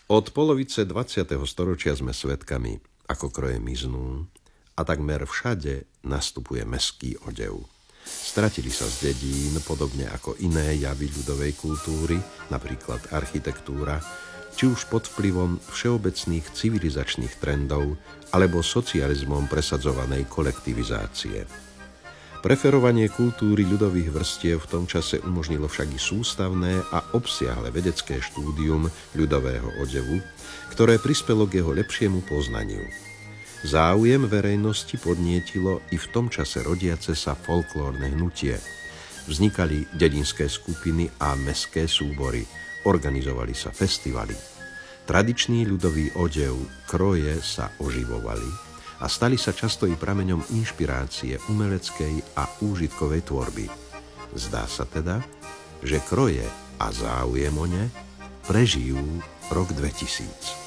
Od polovice 20. storočia sme svedkami, ako kroje miznú a takmer všade nastupuje mestský odev. Stratili sa z dedín, podobne ako iné javy ľudovej kultúry, napríklad architektúra, či už pod vplyvom všeobecných civilizačných trendov alebo socializmom presadzovanej kolektivizácie. Preferovanie kultúry ľudových vrstiev v tom čase umožnilo však i sústavné a obsiahle vedecké štúdium ľudového odevu, ktoré prispelo k jeho lepšiemu poznaniu. Záujem verejnosti podnietilo i v tom čase rodiace sa folklórne hnutie. Vznikali dedinské skupiny a mestské súbory, organizovali sa festivaly. Tradičný ľudový odev, kroje sa oživovali a stali sa často i prameňom inšpirácie umeleckej a úžitkovej tvorby. Zdá sa teda, že kroje a záujem o ne prežijú rok 2000.